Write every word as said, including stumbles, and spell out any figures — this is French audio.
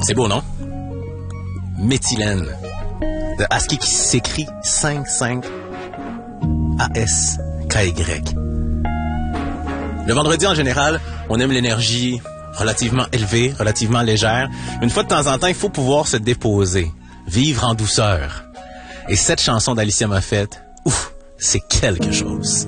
C'est beau, non? Méthylène. De ASCII qui s'écrit cinq cinq A S K Y. Le vendredi, en général, on aime l'énergie relativement élevée, relativement légère. Une fois de temps en temps, il faut pouvoir se déposer, vivre en douceur. Et cette chanson d'Alicia Moffett, ouf, c'est quelque chose.